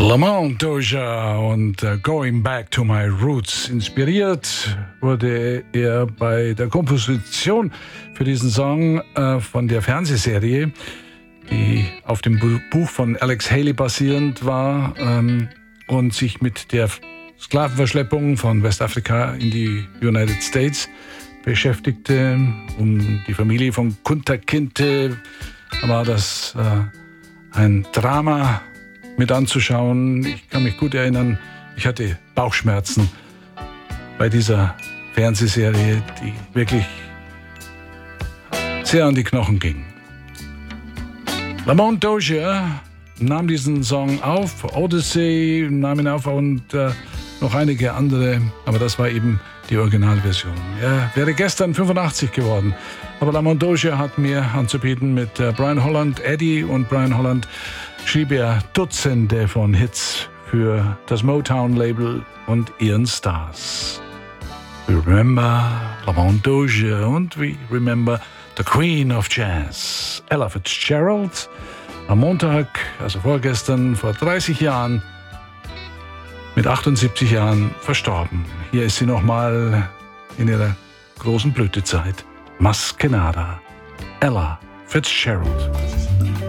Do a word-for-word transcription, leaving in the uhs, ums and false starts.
Lamont Dozier und uh, Going Back to My Roots. Inspiriert wurde er bei der Komposition für diesen Song uh, von der Fernsehserie, die auf dem Buch von Alex Haley basierend war ähm, und sich mit der Sklavenverschleppung von Westafrika in die United States beschäftigte. Um die Familie von Kunta Kinte war das äh, ein Drama mit anzuschauen. Ich kann mich gut erinnern, ich hatte Bauchschmerzen bei dieser Fernsehserie, die wirklich sehr an die Knochen ging. Lamont Dozier nahm diesen Song auf, Odyssey nahm ihn auf und äh, noch einige andere, aber das war eben die Originalversion. Er wäre gestern fünfundachtzig geworden, aber Lamont Dozier hat mir anzubieten mit äh, Brian Holland, Eddie und Brian Holland schrieb er Dutzende von Hits für das Motown-Label und ihren Stars. We remember Lamont Dozier und we remember the Queen of Jazz, Ella Fitzgerald, am Montag, also vorgestern, vor dreißig Jahren, mit achtundsiebzig Jahren verstorben. Hier ist sie nochmal in ihrer großen Blütezeit. Maskenada, Ella Fitzgerald.